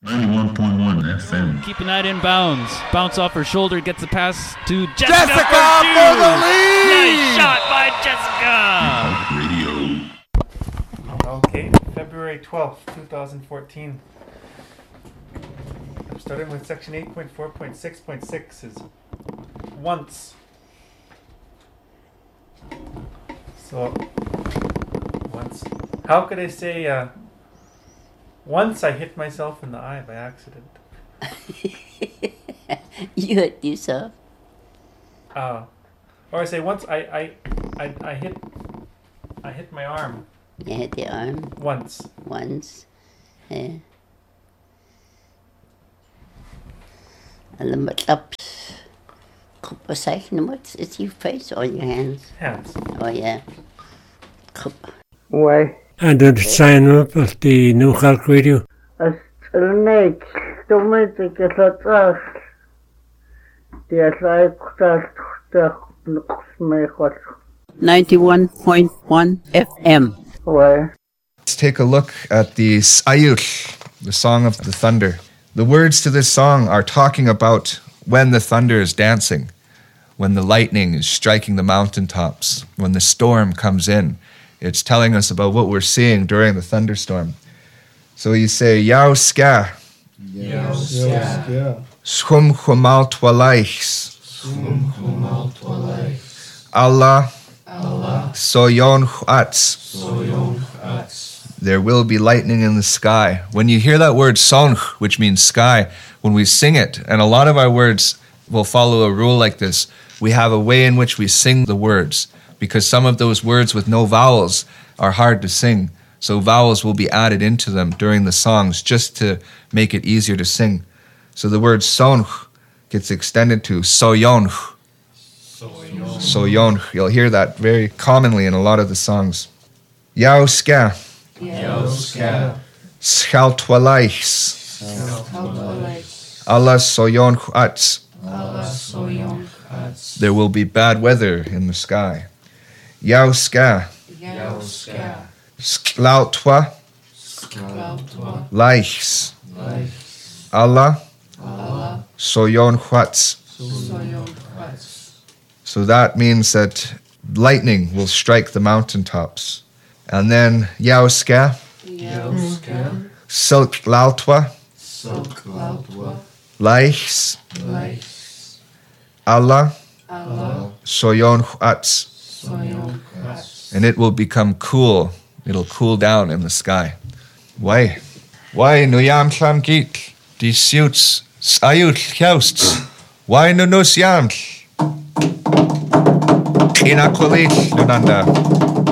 91.1 FM. Keeping that in bounds. Bounce off her shoulder, gets the pass to Jessica for the lead! Nice shot by Jessica! Radio. Okay, February 12th, 2014. I'm starting with section 8.4.6.6 is once. So, once. How could I say, once I hit myself in the eye by accident? You hurt yourself. Or I say once I hit my arm. You hit your arm Once. Yeah. Alam mo, tapos, kupasay, it's your face or your hands? Hands. Oh, yeah. Why? And the sign up of the New Halk Radio. Astelnik, stomach kasatach. Die Leute 91.1 FM. Why? Let's take a look at the Sayur, the Song of the Thunder. The words to this song are talking about when the thunder is dancing, when the lightning is striking the mountaintops, when the storm comes in. It's telling us about what we're seeing during the thunderstorm. So you say, Yao ska, Schum chumal twalaichs, Allah, Soyon chuatz. There will be lightning in the sky. When you hear that word sonch, which means sky, when we sing it, and a lot of our words will follow a rule like this, we have a way in which we sing the words, because some of those words with no vowels are hard to sing. So vowels will be added into them during the songs just to make it easier to sing. So the word sonch gets extended to soyonch. Soyonch. You'll hear that very commonly in a lot of the songs. Yao ska. Schal twalaichs. Allah soyonch ats. There will be bad weather in the sky. Yao ska. Sklautwa. Laichs. Allah. Soyon Huats. So that means that lightning will strike the mountaintops. And then Yauska. Silk Lautwa. Laichs. Allah. Soyon Huats. And it will become cool. It'll cool down in the sky. Why? Why nuyam chlam git? Die suits ayut jousts. Why no nos yam? Inakulit lunanda.